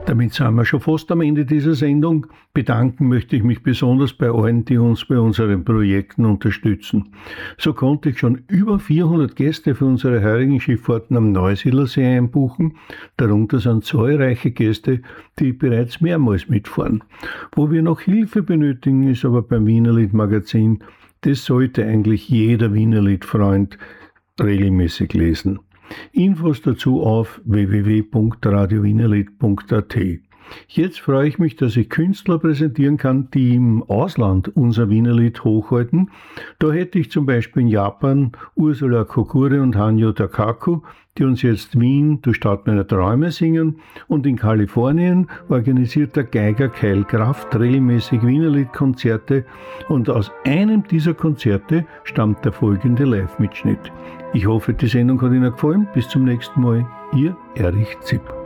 Damit sind wir schon fast am Ende dieser Sendung. Bedanken möchte ich mich besonders bei allen, die uns bei unseren Projekten unterstützen. So konnte ich schon über 400 Gäste für unsere heurigen Schifffahrten am Neusiedlersee einbuchen. Darunter sind zahlreiche Gäste, die bereits mehrmals mitfahren. Wo wir noch Hilfe benötigen, ist aber beim Wienerlied Magazin. Das sollte eigentlich jeder Wienerlied-Freund regelmäßig lesen. Infos dazu auf www.radiowienerlied.at. Jetzt freue ich mich, dass ich Künstler präsentieren kann, die im Ausland unser Wienerlied hochhalten. Da hätte ich zum Beispiel in Japan Ursula Kokure und Hanyo Takaku, die uns jetzt Wien, du Stadt meiner Träume singen, und in Kalifornien organisiert der Geiger Kyle Kraft regelmäßig Wienerliedkonzerte, und aus einem dieser Konzerte stammt der folgende Live-Mitschnitt. Ich hoffe, die Sendung hat Ihnen gefallen. Bis zum nächsten Mal. Ihr Erich Zipp.